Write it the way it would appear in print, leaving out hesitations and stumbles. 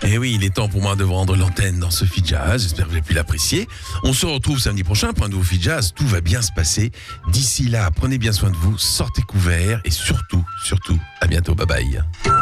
Et oui, il est temps pour moi de vous rendre l'antenne dans ce Sophie Jazz. J'espère que vous avez pu l'apprécier. On se retrouve samedi prochain pour un nouveau Sophie Jazz. Tout va bien se passer. D'ici là, prenez bien soin de vous, sortez couverts et surtout, à bientôt. Bye bye.